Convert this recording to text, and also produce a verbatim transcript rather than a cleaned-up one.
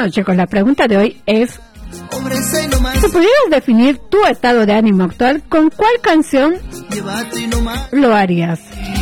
Bueno, chicos, la pregunta de hoy es: si pudieras definir tu estado de ánimo actual, ¿con cuál canción lo harías?